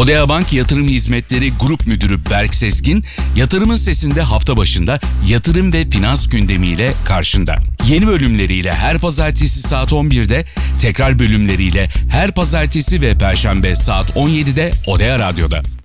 Odea Bank Yatırım Hizmetleri Grup Müdürü Berk Sezgin, Yatırımın Sesi'nde hafta başında yatırım ve finans gündemiyle karşında. Yeni bölümleriyle her pazartesi saat 11'de, tekrar bölümleriyle her pazartesi ve perşembe saat 17'de Odea Radyo'da.